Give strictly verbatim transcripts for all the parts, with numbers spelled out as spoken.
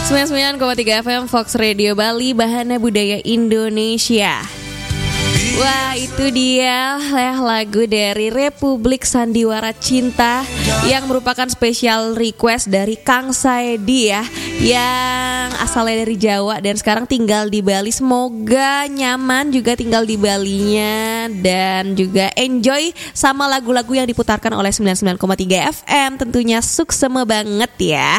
sembilan puluh sembilan koma tiga F M Fox Radio Bali, Bahana Budaya Indonesia. Wah, itu dia lah lagu dari Republik Sandiwara Cinta yang merupakan special request dari Kang Saedi ya, yang asalnya dari Jawa dan sekarang tinggal di Bali. Semoga nyaman juga tinggal di Balinya dan juga enjoy sama lagu-lagu yang diputarkan oleh sembilan puluh sembilan koma tiga F M. Tentunya sukseme banget ya.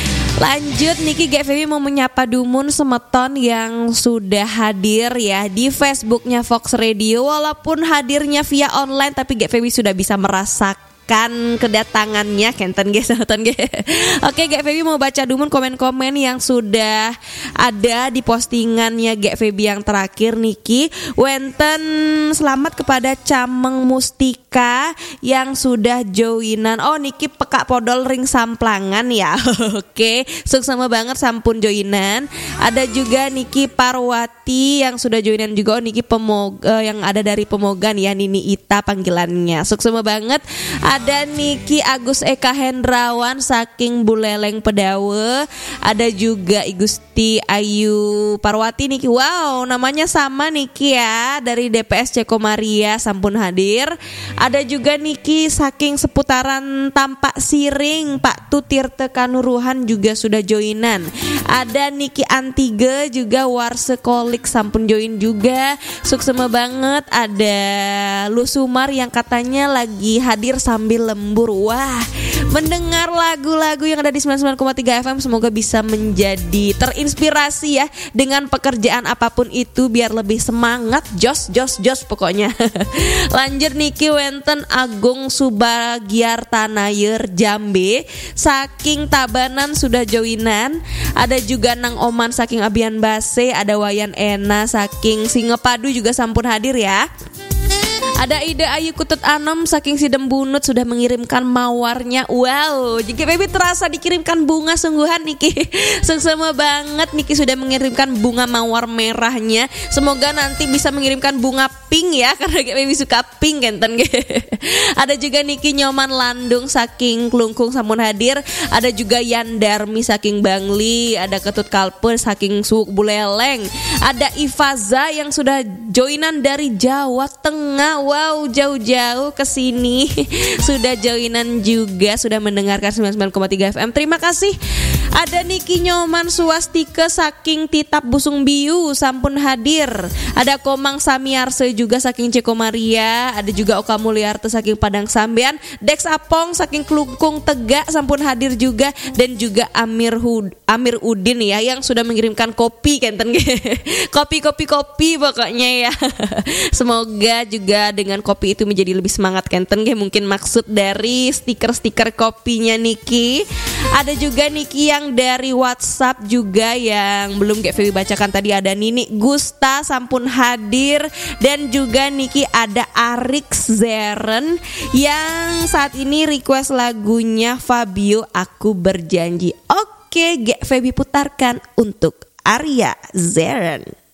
Lanjut, Niki G V B mau menyapa Dumun Semeton yang sudah hadir ya di Facebooknya Fox Radio. Walaupun hadirnya via online, tapi G V B sudah bisa merasakan kedatangannya Kenten G Semeton G. Oke, G V B mau baca Dumun komen-komen yang sudah ada di postingannya G V B yang terakhir. Niki wenten selamat kepada Cameng Mustika yang sudah joinan. Oh, Niki peka podol ring samplangan ya. Oke, sukses banget sampun joinan. Ada juga Niki Parwati yang sudah joinan juga. Oh, Niki Pemog uh, yang ada dari Pemogan ya, Nini Ita panggilannya. Sukses banget. Ada Niki Agus Eka Hendrawan saking Buleleng Pedawe. Ada juga Igusti Ayu Parwati Niki. Wow, namanya sama Niki ya, dari D P S Ceko Maria sampun hadir. Ada juga Niki saking seputaran Tampak Siring Pak Tutirte Kanuruhan juga sudah joinan. Ada Niki Antige juga Warsekolik sampun join juga. Sukses banget. Ada Lu Sumar yang katanya lagi hadir sambil lembur. Wah, mendengar lagu-lagu yang ada di sembilan puluh sembilan koma tiga F M semoga bisa menjadi terinspirasi ya dengan pekerjaan apapun itu biar lebih semangat. Jos jos jos pokoknya. Lanjut, Niki wenten Agung Subagiar Tanayer Jambe saking Tabanan sudah joinan. Ada juga Nang Oman saking Abian Base. Ada Wayan Ena saking Singapadu juga sampun hadir ya. Ada Ida Ayu Kutut Anom saking Sidem Bunut sudah mengirimkan mawarnya. Wow, jika baby terasa dikirimkan bunga sungguhan Niki. Seksama banget Niki sudah mengirimkan bunga mawar merahnya. Semoga nanti bisa mengirimkan bunga pink ya, karena baby suka pink Kenten. Ada juga Niki Nyoman Landung saking Klungkung sampun hadir. Ada juga Yandarmi saking Bangli. Ada Ketut Kalpe saking Suuk Buleleng. Ada Ifaza yang sudah joinan dari Jawa Tengah. Wow, jauh-jauh ke sini sudah joinan juga, sudah mendengarkan sembilan puluh sembilan koma tiga F M. Terima kasih. Ada Niki Nyoman Suwastike saking Titap Busung Biu sampun hadir. Ada Komang Samiarse juga saking Ceko Maria. Ada juga Oka Mulyarte saking Padang Sambean. Dex Apong saking Klungkung Tegak sampun hadir juga. Dan juga Amir Hud, Amir Udin ya yang sudah mengirimkan kopi Kenten. Kopi-kopi-kopi pokoknya ya. Semoga juga dengan kopi itu menjadi lebih semangat Kenten. Mungkin maksud dari stiker-stiker kopinya Niki. Ada juga Niki yang dari WhatsApp juga yang belum G V B bacakan tadi. Ada Nini Gusta sampun hadir. Dan juga Niki ada Arik Zeren yang saat ini request lagunya Fabio Aku Berjanji. Oke, G V B putarkan untuk Arya Zeren.